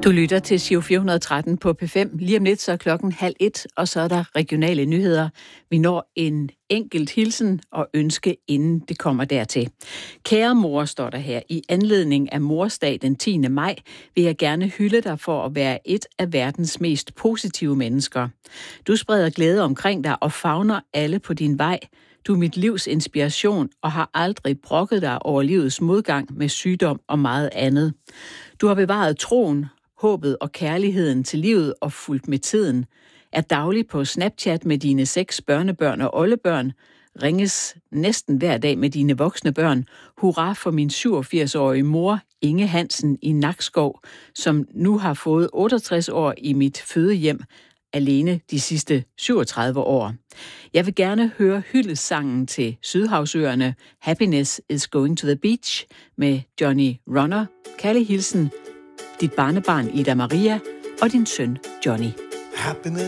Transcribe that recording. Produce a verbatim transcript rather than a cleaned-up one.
Du lytter til Giro fire hundrede og tretten på P fem. Lige om lidt så er klokken halv et, og så er der regionale nyheder. Vi når en enkelt hilsen og ønske, inden det kommer dertil. Kære mor, står der her, i anledning af morsdag den tiende maj, vil jeg gerne hylde dig for at være et af verdens mest positive mennesker. Du spreder glæde omkring dig og favner alle på din vej. Du er mit livs inspiration og har aldrig brokket dig over livets modgang med sygdom og meget andet. Du har bevaret troen, håbet og kærligheden til livet og fulgt med tiden. Er daglig på Snapchat med dine seks børnebørn og oldebørn. Ringes næsten hver dag med dine voksne børn. Hurra for min syvogfirs-årige mor, Inge Hansen i Nakskov, som nu har fået otteogtres år i mit fødehjem, alene de sidste syvogtredive år. Jeg vil gerne høre hyldestsangen til Sydhavsøerne Happiness is Going to the Beach med Johnny Runner. Kærlig hilsen, dit barnebarn Ida Maria og din søn Johnny. Happiness